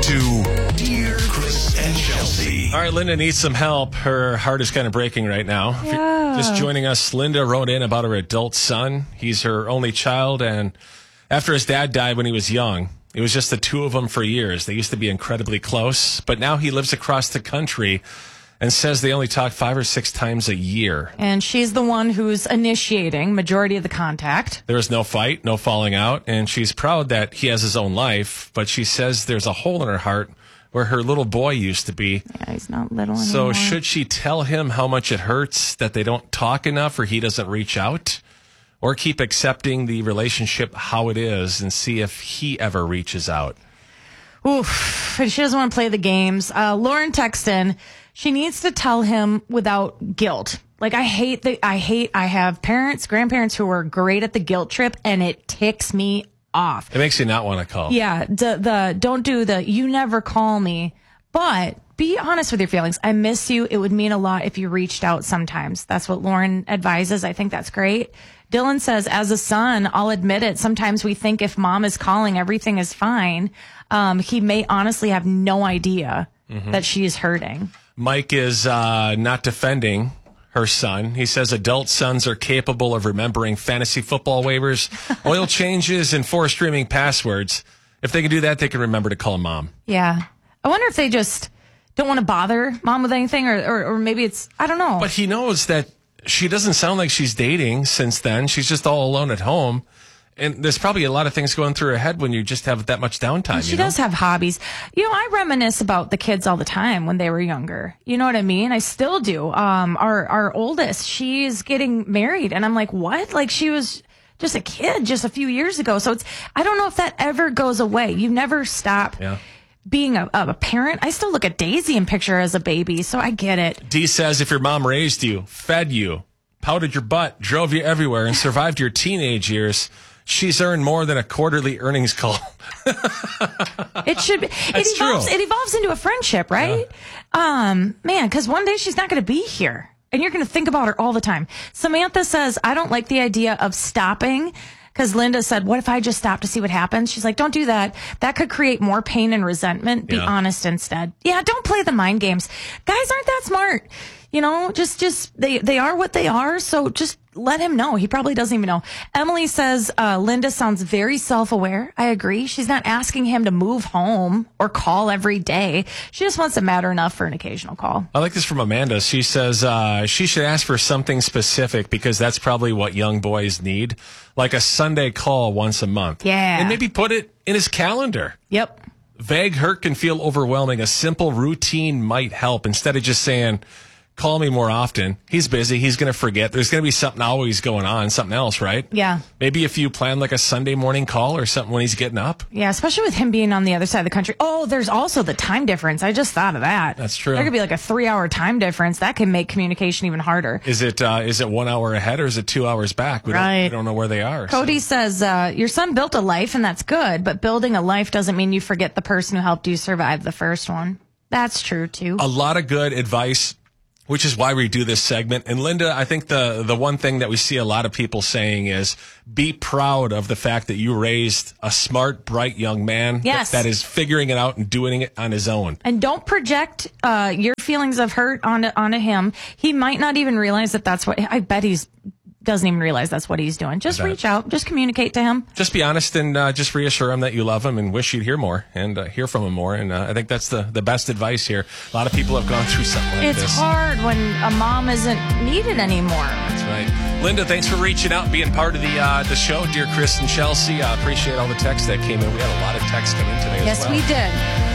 to Dear Chris and Chelsea. All right, Linda needs some help. Her heart is kind of breaking right now. If you're Yeah. just joining us, Linda wrote in about her adult son. He's her only child, and after his dad died when he was young, it was just the two of them for years. They used to be incredibly close, but now he lives across the country and says they only talk 5 or 6 times a year. And she's the one who's initiating majority of the contact. There is no fight, no falling out, and she's proud that he has his own life, but she says there's a hole in her heart where her little boy used to be. Yeah, he's not little anymore. So should she tell him how much it hurts that they don't talk enough or he doesn't reach out? Or keep accepting the relationship how it is and see if he ever reaches out? Oof. She doesn't want to play the games. Lauren texted in, she needs to tell him without guilt. Like, I have parents, grandparents who are great at the guilt trip, and it ticks me off. It makes you not want to call. Yeah, don't do the you never call me, but be honest with your feelings. I miss you. It would mean a lot if you reached out sometimes. That's what Lauren advises. I think that's great. Dylan says, as a son, I'll admit it. Sometimes we think if mom is calling, everything is fine. He may honestly have no idea that she is hurting. Mike is not defending her son. He says adult sons are capable of remembering fantasy football waivers, oil changes, and 4 streaming passwords. If they can do that, they can remember to call mom. Yeah. I wonder if they just don't want to bother mom with anything, or maybe it's, I don't know. But he knows that she doesn't sound like she's dating since then. She's just all alone at home. And there's probably a lot of things going through her head when you just have that much downtime. She does have hobbies. I reminisce about the kids all the time when they were younger. You know what I mean? I still do. Our oldest, she's getting married, and I'm like, what? Like, she was just a kid just a few years ago. So I don't know if that ever goes away. You never stop being a parent. I still look at Daisy and picture her as a baby, so I get it. Dee says if your mom raised you, fed you, pouted your butt, drove you everywhere, and survived your teenage years, she's earned more than a quarterly earnings call. It should be. It evolves into a friendship, right? Yeah. Man, because one day she's not going to be here, and you're going to think about her all the time. Samantha says, I don't like the idea of stopping, because Linda said, what if I just stop to see what happens? She's like, don't do that. That could create more pain and resentment. Be honest instead. Yeah, don't play the mind games. Guys aren't that smart. They are what they are. So just let him know. He probably doesn't even know. Emily says, Linda sounds very self-aware. I agree. She's not asking him to move home or call every day. She just wants to matter enough for an occasional call. I like this from Amanda. She says she should ask for something specific because that's probably what young boys need, like a Sunday call once a month. Yeah. And maybe put it in his calendar. Yep. Vague hurt can feel overwhelming. A simple routine might help instead of just saying, call me more often. He's busy. He's going to forget. There's going to be something always going on, something else, right? Yeah. Maybe if you plan like a Sunday morning call or something when he's getting up. Yeah, especially with him being on the other side of the country. Oh, there's also the time difference. I just thought of that. That's true. There could be like a 3-hour time difference. That can make communication even harder. Is it 1 hour ahead or is it 2 hours back? We don't know where they are. Cody says, your son built a life and that's good, but building a life doesn't mean you forget the person who helped you survive the first one. That's true too. A lot of good advice, which is why we do this segment. And Linda, I think the one thing that we see a lot of people saying is be proud of the fact that you raised a smart, bright young man that is figuring it out and doing it on his own. And don't project your feelings of hurt onto him. He might not even realize that's what, I bet doesn't even realize that's what he's doing. Just reach out, just communicate to him. Just be honest and just reassure him that you love him and wish you'd hear more and hear from him more. And I think that's the best advice here. A lot of people have gone through something like this. It's hard when a mom isn't needed anymore. That's right. Linda, thanks for reaching out and being part of the show. Dear Chris and Chelsea, I appreciate all the texts that came in. We had a lot of texts come in today as well. Yes, we did.